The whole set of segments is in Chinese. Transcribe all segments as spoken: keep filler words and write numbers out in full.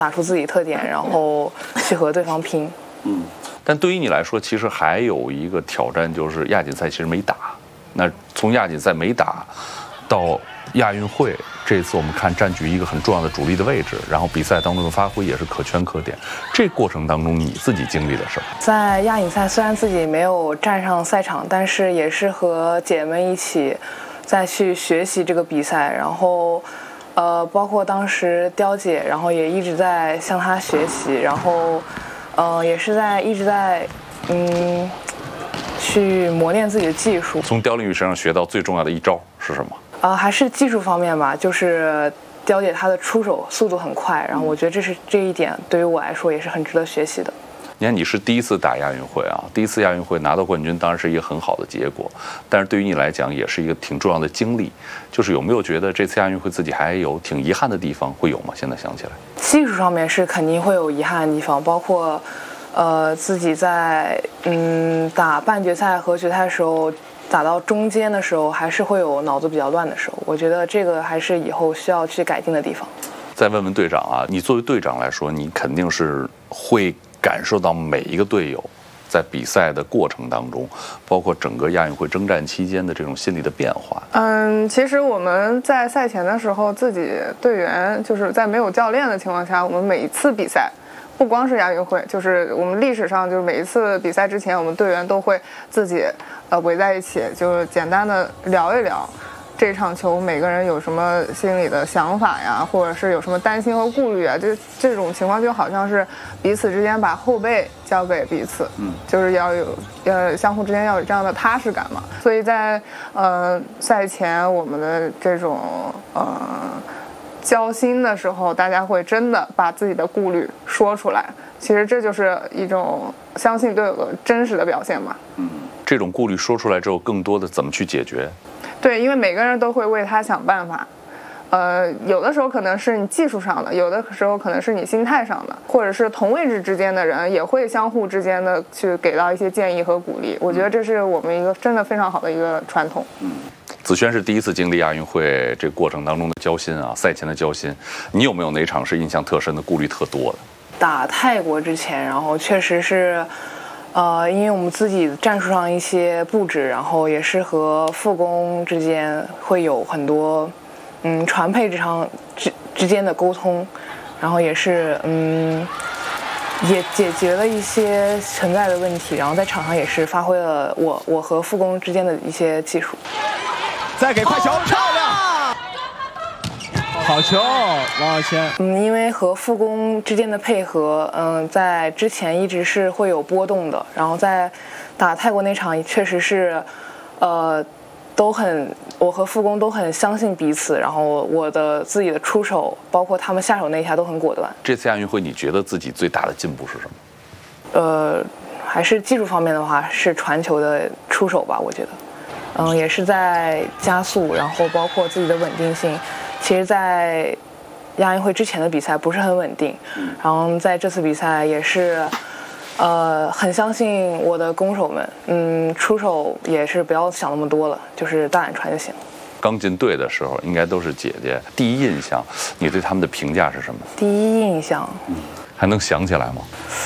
打出自己特点，然后去和对方拼。 嗯，但对于你来说，其实还有一个挑战，就是亚锦赛其实没打。那从亚锦赛没打到亚运会，这次我们看占据一个很重要的主力的位置，然后比赛当中的发挥也是可圈可点。这过程当中你自己经历了什么？ 在亚锦赛虽然自己没有站上赛场，但是也是和姐们一起再去学习这个比赛，然后呃，包括当时刁姐，然后也一直在向她学习，然后呃，也是在一直在嗯去磨练自己的技术。 从刁琳雨身上学到最重要的一招是什么？ 呃，还是技术方面吧，就是刁姐她的出手速度很快，然后我觉得这是这一点对于我来说也是很值得学习的。 你看，你是第一次打亚运会啊，第一次亚运会拿到冠军，当然是一个很好的结果，但是对于你来讲，也是一个挺重要的经历。就是有没有觉得这次亚运会自己还有挺遗憾的地方？会有吗？现在想起来， 技术上面是肯定会有遗憾的地方，包括，呃，自己在嗯打半决赛和决赛的时候，打到中间的时候，还是会有脑子比较乱的时候。我觉得这个还是以后需要去改进的地方。 再问问队长啊，你作为队长来说，你肯定是会感受到每一个队友在比赛的过程当中，包括整个亚运会征战期间的这种心理的变化。 嗯，其实我们在赛前的时候，自己队员就是在没有教练的情况下，我们每一次比赛，不光是亚运会，就是我们历史上就是每一次比赛之前，我们队员都会自己呃围在一起，就是简单的聊一聊这场球每个人有什么心里的想法呀，或者是有什么担心和顾虑啊，就这种情况就好像是彼此之间把后背交给彼此，嗯，就是要有呃相互之间要有这样的踏实感嘛。所以在呃赛前我们的这种呃交心的时候，大家会真的把自己的顾虑说出来，其实这就是一种相信队友的真实的表现嘛。 嗯，这种顾虑说出来之后，更多的怎么去解决？ 对，因为每个人都会为他想办法，呃，有的时候可能是你技术上的，有的时候可能是你心态上的，或者是同位置之间的人也会相互之间的去给到一些建议和鼓励。我觉得这是我们一个真的非常好的一个传统。 嗯，子轩是第一次经历亚运会这个过程当中的交心啊，赛前的交心，你有没有哪场是印象特深的、顾虑特多的？ 打泰国之前，然后确实是。呃，因为我们自己战术上一些布置，然后也是和副攻之间会有很多，嗯，传配之上之之间的沟通，然后也是嗯，也解决了一些存在的问题，然后在场上也是发挥了我我和副攻之间的一些技术。 再给快球，漂亮！好球，王浩谦。 嗯，因为和副攻之间的配合，嗯，在之前一直是会有波动的。然后在打泰国那场，确实是，呃，都很，我和副攻都很相信彼此。然后我的自己的出手，包括他们下手那一下都很果断。 这次亚运会，你觉得自己最大的进步是什么？ 呃，还是技术方面的话，是传球的出手吧，我觉得。嗯，也是在加速，然后包括自己的稳定性。其实，在亚运会之前的比赛不是很稳定，然后在这次比赛也是，呃，很相信我的攻手们，嗯，出手也是不要想那么多了，就是大胆传就行。 刚进队的时候，应该都是姐姐，第一印象，你对他们的评价是什么？ 第一印象， 嗯，还能想起来吗？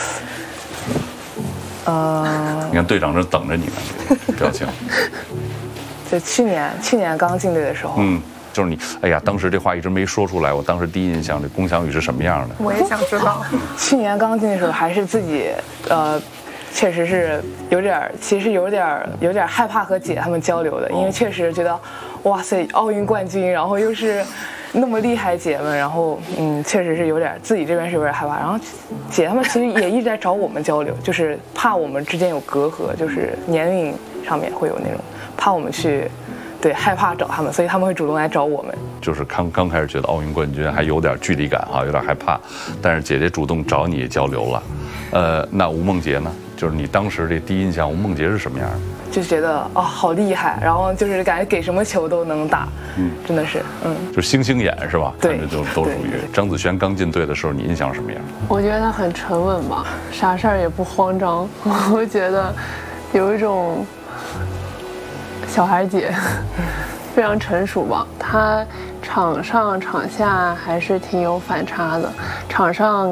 呃， 你看队长这等着你呢，这个表情。 就去年，去年刚进队的时候， 嗯。就是你，哎呀，当时这话一直没说出来。我当时第一印象，这龚翔宇是什么样的？ 我也想知道。 去年刚进的时候，还是自己，呃，确实是有点，其实有点有点害怕和姐他们交流的，因为确实觉得，哇塞，奥运冠军，然后又是那么厉害姐们，然后嗯，确实是有点自己这边是有点害怕。然后姐他们其实也一直在找我们交流，就是怕我们之间有隔阂，就是年龄上面会有那种怕我们去。对，害怕找他们，所以他们会主动来找我们。 就是刚刚开始觉得奥运冠军还有点距离感哈，有点害怕，但是姐姐主动找你交流了。呃，那吴梦洁呢？就是你当时这第一印象，吴梦洁是什么样的？ 就觉得哦，好厉害，然后就是感觉给什么球都能打，嗯，真的是，嗯， 就是星星眼是吧？ 对， 就都属于。张子萱刚进队的时候，你印象什么样？ 我觉得她很沉稳吧，啥事儿也不慌张，我觉得有一种。小孩姐非常成熟吧，她场上场下还是挺有反差的。场上